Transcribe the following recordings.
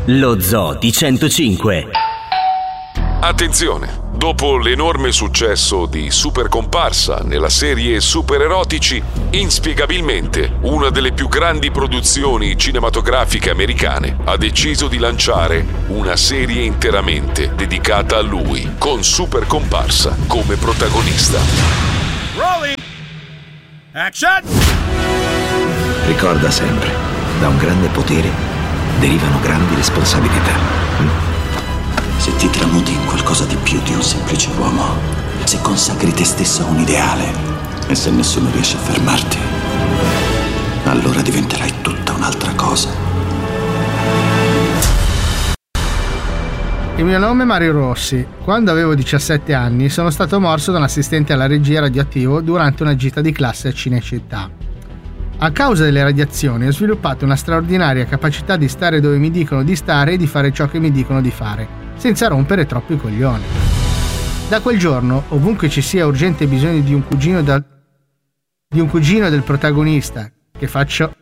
lo Zoo di 105. Attenzione! Dopo l'enorme successo di Super Comparsa nella serie Super Erotici, inspiegabilmente una delle più grandi produzioni cinematografiche americane ha deciso di lanciare una serie interamente dedicata a lui, con Super Comparsa come protagonista. Rolling! Action! Ricorda sempre, da un grande potere derivano grandi responsabilità. Se ti tramuti in qualcosa di più di un semplice uomo, se consacri te stesso a un ideale e se nessuno riesce a fermarti, allora diventerai tutta un'altra cosa. Il mio nome è Mario Rossi. Quando avevo 17 anni sono stato morso da un assistente alla regia radioattivo durante una gita di classe a Cinecittà. A causa delle radiazioni ho sviluppato una straordinaria capacità di stare dove mi dicono di stare e di fare ciò che mi dicono di fare, senza rompere troppo i coglioni. Da quel giorno, ovunque ci sia urgente bisogno di un cugino del protagonista che faccio...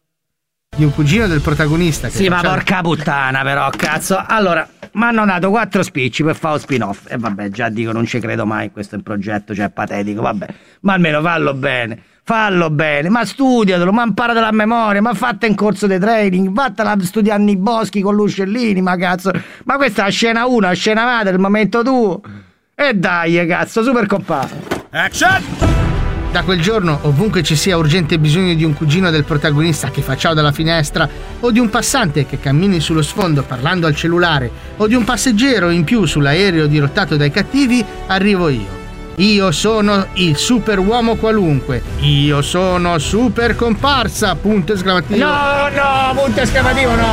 Sì, ma porca puttana però, cazzo. Allora, mi hanno dato 4 spicci per fare lo spin-off. E vabbè, già dico, non ci credo mai, questo è un progetto, cioè, patetico, vabbè. Ma almeno fallo bene, ma studiatelo, ma imparatelo a memoria, ma fatta in corso di training, vattela a studiare nei boschi con l'uscellini, ma cazzo. Ma questa è la scena 1, la scena madre, il momento tuo. E dai, cazzo, Super Comparsa. Action! Da quel giorno, ovunque ci sia urgente bisogno di un cugino del protagonista che fa ciao dalla finestra, o di un passante che cammini sullo sfondo parlando al cellulare, o di un passeggero in più sull'aereo dirottato dai cattivi, arrivo io. Io sono il super uomo qualunque. Io sono Super Comparsa, punto esclamativo. No, punto esclamativo, no.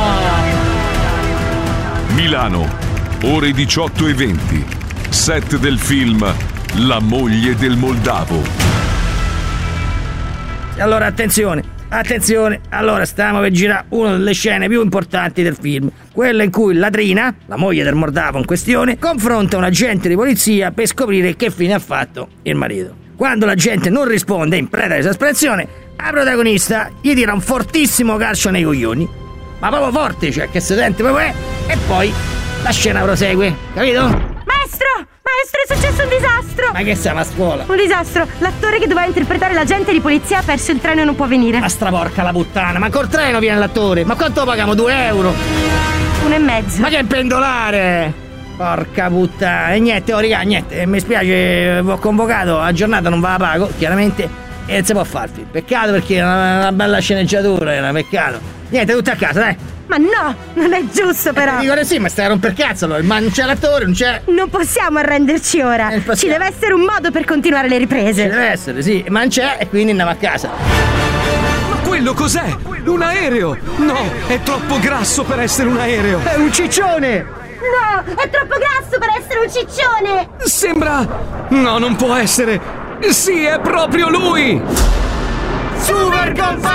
Milano, ore 18:20. Set del film La moglie del Moldavo. Allora, attenzione. Allora, stiamo per girare una delle scene più importanti del film, quella in cui Latrina, la moglie del Moldavo in questione, confronta un agente di polizia per scoprire che fine ha fatto il marito. Quando l'agente non risponde, in preda esasperazione, la protagonista gli tira un fortissimo calcio nei coglioni, ma proprio forte, cioè che si sente proprio, e poi la scena prosegue, capito? Maestro, è successo un disastro! Ma che siamo a scuola? Un disastro! L'attore che doveva interpretare l'agente di polizia ha perso il treno e non può venire. Ma straporca la puttana, ma col treno viene l'attore! Ma quanto lo paghiamo? 2 euro? 1,5. Ma che pendolare! Porca puttana! E niente, raga, niente, mi spiace, vi ho convocato, la giornata non ve la pago, chiaramente, e non si può farvi. Peccato perché è una bella sceneggiatura, è un peccato. Niente, tutti a casa, dai! Ma no, non è giusto però. Dico sì, ma stai a romper cazzo allora. Ma non c'è l'attore, non c'è. Non possiamo arrenderci ora. Ci deve essere un modo per continuare le riprese. Ci deve essere, sì, ma non c'è e quindi andiamo a casa. Ma quello cos'è? Un aereo? No, è troppo grasso per essere un aereo. È un ciccione. No, è troppo grasso per essere un ciccione. Sembra... No, non può essere. Sì, è proprio lui. Super Comparsa!